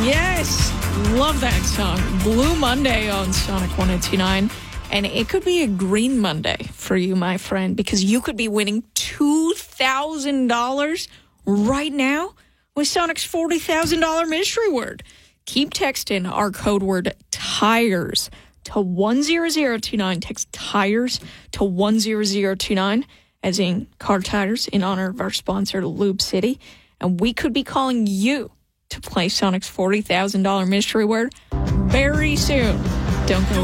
Yes, love that song. Blue Monday on Sonic 102.9. And it could be a green Monday for you, my friend, because you could be winning $2,000 right now with Sonic's $40,000 mystery word. Keep texting our code word TIRES to 10029. Text TIRES to 10029, as in car tires, in honor of our sponsor, Lube City. And we could be calling you to play Sonic's $40,000 mystery word very soon. Don't go